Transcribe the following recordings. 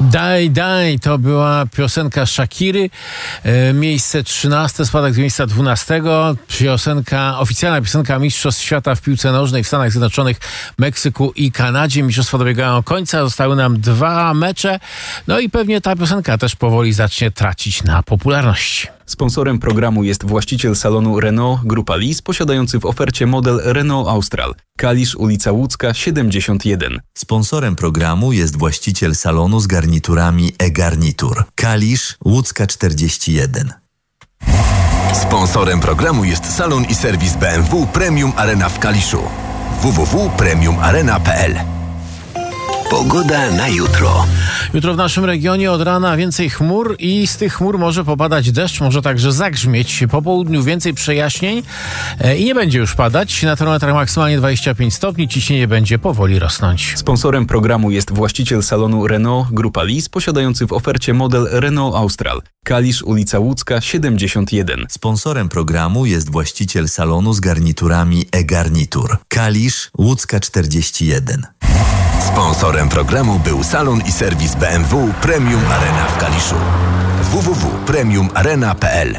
Daj, to była piosenka Shakiry, miejsce 13, spadek z miejsca 12, oficjalna piosenka Mistrzostw Świata w piłce nożnej w Stanach Zjednoczonych, Meksyku i Kanadzie. Mistrzostwa dobiegają końca, zostały nam 2 mecze, no i pewnie ta piosenka też powoli zacznie tracić na popularności. Sponsorem programu jest właściciel salonu Renault Grupa Lis, posiadający w ofercie model Renault Austral. Kalisz, ulica Łódzka, 71. Sponsorem programu jest właściciel salonu z garniturami e-garnitur. Kalisz, Łódzka, 41. Sponsorem programu jest salon i serwis BMW Premium Arena w Kaliszu. www.premiumarena.pl. Pogoda na jutro. Jutro w naszym regionie od rana więcej chmur i z tych chmur może popadać deszcz, może także zagrzmieć. Po południu więcej przejaśnień i nie będzie już padać. Na termometrach maksymalnie 25 stopni, ciśnienie będzie powoli rosnąć. Sponsorem programu jest właściciel salonu Renault Grupa Lis, posiadający w ofercie model Renault Austral. Kalisz, ulica Łódzka, 71. Sponsorem programu jest właściciel salonu z garniturami e-garnitur. Kalisz, Łódzka, 41. Sponsorem programu był salon i serwis BMW Premium Arena w Kaliszu. www.premiumarena.pl.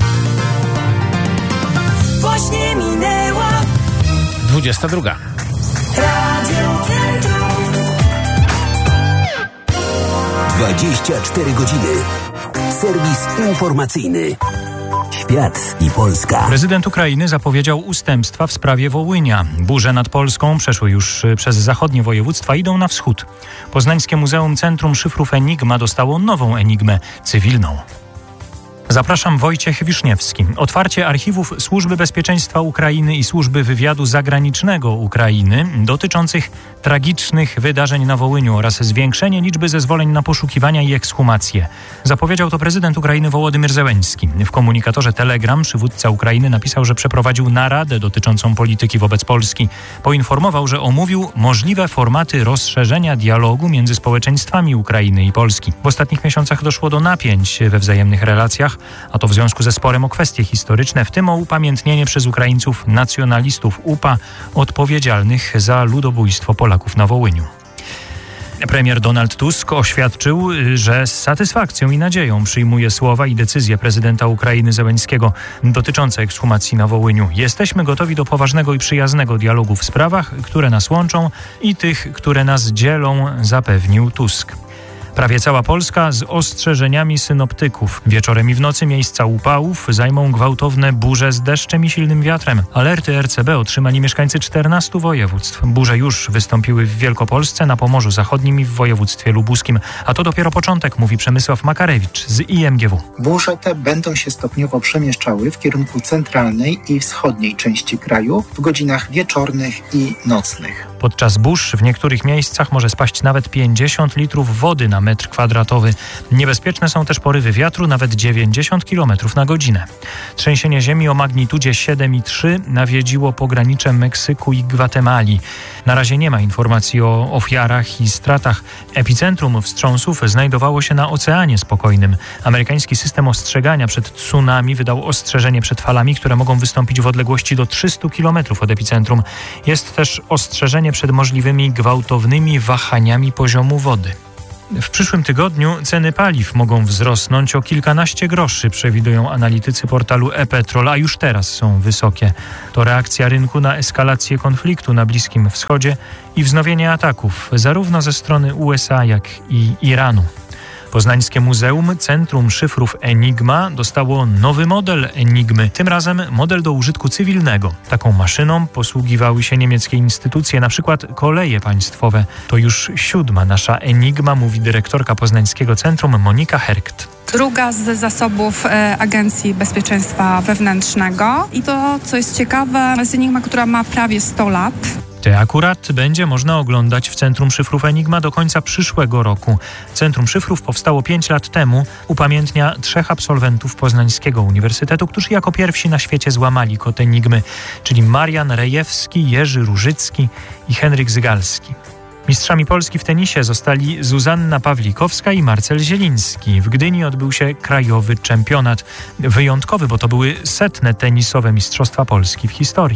Właśnie minęła 22. Radio Centrum. 24 godziny. Serwis informacyjny. Świat i Polska. Prezydent Ukrainy zapowiedział ustępstwa w sprawie Wołynia. Burze nad Polską przeszły już przez zachodnie województwa, idą na wschód. Poznańskie Muzeum Centrum Szyfrów Enigma dostało nową enigmę cywilną. Zapraszam, Wojciech Wiszniewski. Otwarcie archiwów Służby Bezpieczeństwa Ukrainy i Służby Wywiadu Zagranicznego Ukrainy dotyczących tragicznych wydarzeń na Wołyniu oraz zwiększenie liczby zezwoleń na poszukiwania i ekshumacje. Zapowiedział to prezydent Ukrainy Wołodymyr Zełenski. W komunikatorze Telegram przywódca Ukrainy napisał, że przeprowadził naradę dotyczącą polityki wobec Polski. Poinformował, że omówił możliwe formaty rozszerzenia dialogu między społeczeństwami Ukrainy i Polski. W ostatnich miesiącach doszło do napięć we wzajemnych relacjach, a to w związku ze sporem o kwestie historyczne, w tym o upamiętnienie przez Ukraińców nacjonalistów UPA odpowiedzialnych za ludobójstwo Polaków na Wołyniu. Premier Donald Tusk oświadczył, że z satysfakcją i nadzieją przyjmuje słowa i decyzje prezydenta Ukrainy Zełenskiego dotyczące ekshumacji na Wołyniu. Jesteśmy gotowi do poważnego i przyjaznego dialogu w sprawach, które nas łączą i tych, które nas dzielą, zapewnił Tusk. Prawie cała Polska z ostrzeżeniami synoptyków. Wieczorem i w nocy miejsca upałów zajmą gwałtowne burze z deszczem i silnym wiatrem. Alerty RCB otrzymali mieszkańcy 14 województw. Burze już wystąpiły w Wielkopolsce, na Pomorzu Zachodnim i w województwie lubuskim. A to dopiero początek, mówi Przemysław Makarewicz z IMGW. Burze te będą się stopniowo przemieszczały w kierunku centralnej i wschodniej części kraju w godzinach wieczornych i nocnych. Podczas burz w niektórych miejscach może spaść nawet 50 litrów wody na metr kwadratowy. Niebezpieczne są też porywy wiatru, nawet 90 km na godzinę. Trzęsienie ziemi o magnitudzie 7,3 nawiedziło pogranicze Meksyku i Gwatemali. Na razie nie ma informacji o ofiarach i stratach. Epicentrum wstrząsów znajdowało się na Oceanie Spokojnym. Amerykański system ostrzegania przed tsunami wydał ostrzeżenie przed falami, które mogą wystąpić w odległości do 300 km od epicentrum. Jest też ostrzeżenie przed możliwymi gwałtownymi wahaniami poziomu wody. W przyszłym tygodniu ceny paliw mogą wzrosnąć o kilkanaście groszy, przewidują analitycy portalu e-Petrol, a już teraz są wysokie. To reakcja rynku na eskalację konfliktu na Bliskim Wschodzie i wznowienie ataków zarówno ze strony USA, jak i Iranu. Poznańskie Muzeum Centrum Szyfrów Enigma dostało nowy model Enigmy, tym razem model do użytku cywilnego. Taką maszyną posługiwały się niemieckie instytucje, na przykład koleje państwowe. To już 7. nasza Enigma, mówi dyrektorka Poznańskiego Centrum Monika Herkt. Druga z zasobów Agencji Bezpieczeństwa Wewnętrznego. I to, co jest ciekawe, jest Enigma, która ma prawie 100 lat. Te akurat będzie można oglądać w Centrum Szyfrów Enigma do końca przyszłego roku. Centrum Szyfrów powstało 5 lat temu. Upamiętnia 3 absolwentów Poznańskiego Uniwersytetu, którzy jako pierwsi na świecie złamali kod Enigmy, czyli Marian Rejewski, Jerzy Różycki i Henryk Zygalski. Mistrzami Polski w tenisie zostali Zuzanna Pawlikowska i Marcel Zieliński. W Gdyni odbył się krajowy czempionat. Wyjątkowy, bo to były 100. tenisowe Mistrzostwa Polski w historii.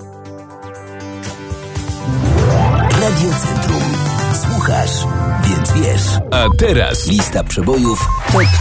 Radio Centrum. Słuchasz więcej. wiesz. A teraz Lista przebojów TOP